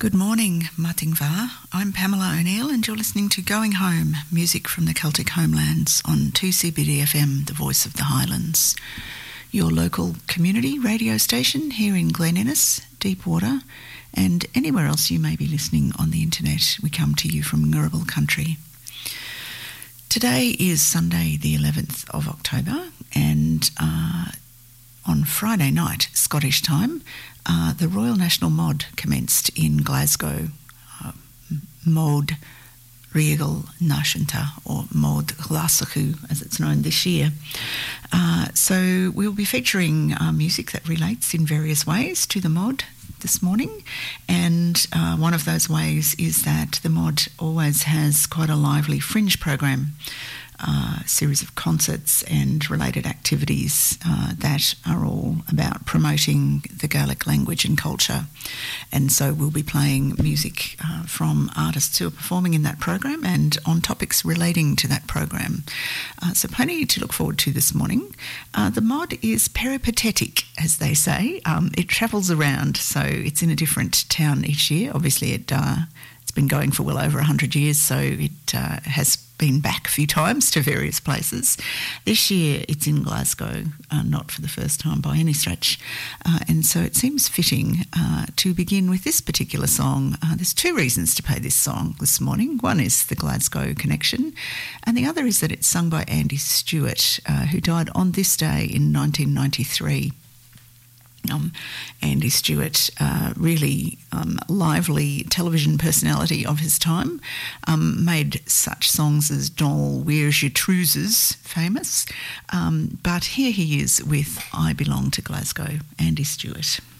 Good morning, Matingva. I'm Pamela O'Neill and you're listening to Going Home, music from the Celtic homelands on 2CBD-FM, the voice of the Highlands. Your local community radio station here in Glen Innes, Deepwater, and anywhere else you may be listening on the internet. We come to you from Ngurrabal country. Today is Sunday the 11th of October and on Friday night, Scottish time, the Royal National Mod commenced in Glasgow, Mod Riegel Nashinta, or Mod Glasachu, as it's known this year. So we'll be featuring music that relates in various ways to the Mod this morning, and one of those ways is that the Mod always has quite a lively fringe program, series of concerts and related activities that are all about promoting the Gaelic language and culture. And so we'll be playing music from artists who are performing in that program and on topics relating to that program. So plenty to look forward to this morning. The Mod is peripatetic, as they say. It travels around, so it's in a different town each year. Obviously it's been going for well over 100 years, so it has been back a few times to various places. This year it's in Glasgow, not for the first time by any stretch, and so it seems fitting to begin with this particular song. There's two reasons to play this song this morning. One is the Glasgow connection, and the other is that it's sung by Andy Stewart, who died on this day in 1993. Andy Stewart, really lively television personality of his time, made such songs as Donal Where's Your Trousers famous, but here he is with I Belong to Glasgow, Andy Stewart.